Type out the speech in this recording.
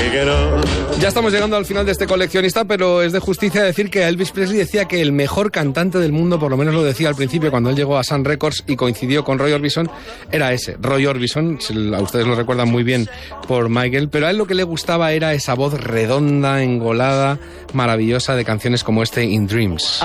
Ya estamos llegando al final de este coleccionista, pero es de justicia decir que Elvis Presley decía que el mejor cantante del mundo, por lo menos lo decía al principio cuando él llegó a Sun Records y coincidió con Roy Orbison, era ese, Roy Orbison. A ustedes lo recuerdan muy bien por Michael, pero a él lo que le gustaba era esa voz redonda, engolada, maravillosa de canciones como este In Dreams.